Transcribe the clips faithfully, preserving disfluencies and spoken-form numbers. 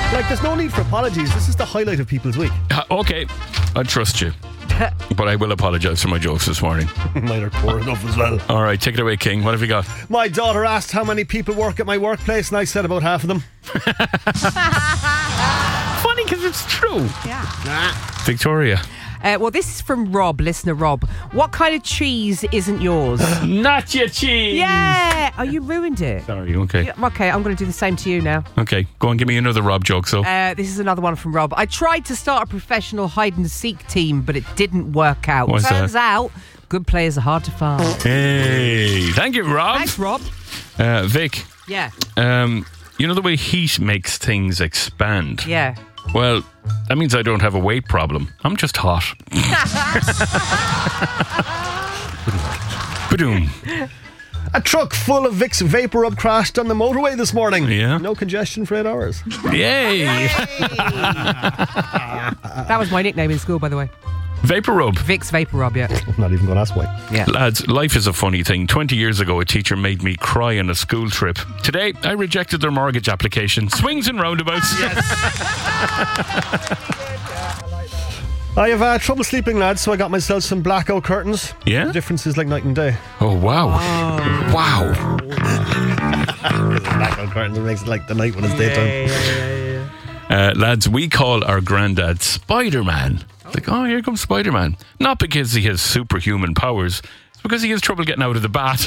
Like, there's no need for apologies. This is the highlight of people's week. Uh, okay, I trust you. But I will apologise for my jokes this morning. Mine are poor enough as well. All right, take it away, King. What have you got? My daughter asked how many people work at my workplace, and I said about half of them. Funny because it's true. Yeah. Victoria. Uh, well, this is from Rob, listener Rob. What kind of cheese isn't yours? Not your cheese. Yeah. Oh, you ruined it. Sorry, okay. Yeah, okay, I'm going to do the same to you now. Okay, go on, give me another Rob joke, so. Uh, this is another one from Rob. I tried to start a professional hide-and-seek team, but it didn't work out. What's Turns that? out, good players are hard to find. Hey, thank you, Rob. Thanks, Rob. Uh, Vic. Yeah. Um, you know the way heat makes things expand? Yeah. Well, that means I don't have a weight problem. I'm just hot. Ba-doom. A truck full of Vicks Vapor Rub crashed on the motorway this morning. Yeah. No congestion for eight hours. Yay! That was my nickname in school, by the way. Vapor Rub. Vicks Vapor Rub, yeah. I'm not even going to ask why. Yeah. Lads, life is a funny thing. twenty years ago, a teacher made me cry on a school trip. Today, I rejected their mortgage application. Swings and roundabouts. Yes. I have uh, trouble sleeping, lads, so I got myself some blackout curtains. Yeah? The difference is like night and day. Oh, wow. Oh. Wow. Blackout curtains, it makes it like the night when it's daytime. Yeah, yeah, yeah, Uh, lads, we call our granddad Spider-Man. It's like, oh, here comes Spider-Man. Not because he has superhuman powers, it's because he has trouble getting out of the bath.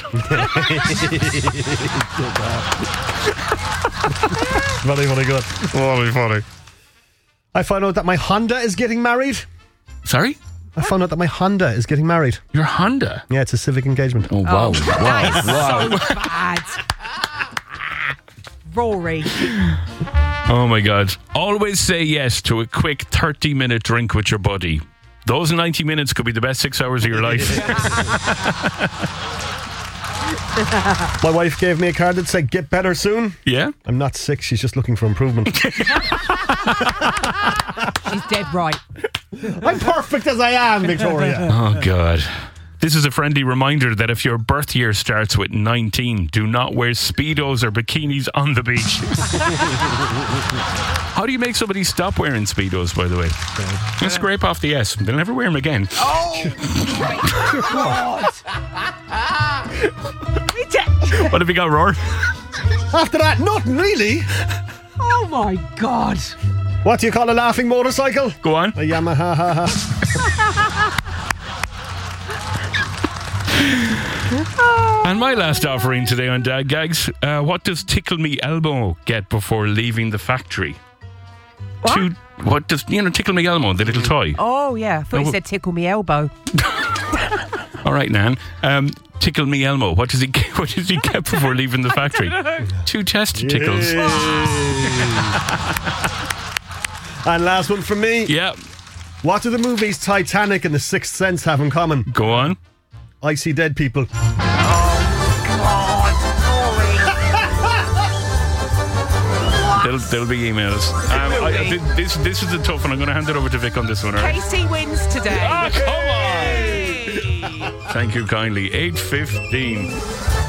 Very, very good. Oh, funny. I found out that my Honda is getting married. Sorry? I found out that my Honda is getting married. Your Honda? Yeah, it's a civic engagement. Oh, wow. Oh, wow. that is wow. so bad. Rory. Oh, my God. Always say yes to a quick thirty-minute drink with your buddy. Those ninety minutes could be the best six hours of your life. My wife gave me a card that said, get better soon. Yeah? I'm not sick, she's just looking for improvement. She's dead right. I'm perfect as I am, Victoria. Oh, God. This is a friendly reminder that if your birth year starts with nineteen, do not wear Speedos or bikinis on the beach. How do you make somebody stop wearing Speedos, by the way? Yeah. Scrape off the S. They'll never wear them again. Oh, my God. What have you got, Roar? After that, nothing really. Oh, my God. What do you call a laughing motorcycle? Go on. A Yamaha. Ha, ha. And my last offering today on Dad Gags, uh, what does Tickle Me Elmo get before leaving the factory? What? Two, what does, you know, Tickle Me Elmo, the little toy? Oh, yeah. I thought No, you wh- said tickle me elbow. All right, Nan. Um, Tickle Me Elmo, what does he get, what does he get before leaving the factory? Two testicles. And last one from me. Yeah. What do the movies Titanic and The Sixth Sense have in common? Go on. I see dead people. There'll, there'll be emails. Um, I, I, this, this is a tough one. I'm going to hand it over to Vic on this one. All right? Casey wins today. Ah, come on! Thank you kindly. eight fifteen.